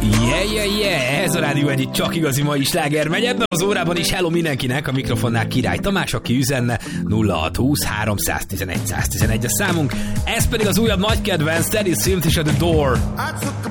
Ez a Rádió egyik csak igazi mai sláger megy. Ebben az órában is hello mindenkinek, a mikrofonnál Király Tamás, aki üzenne 0620 311 111 a számunk. Ez pedig az újabb nagy kedvenc, Teddy Swims és a The Door.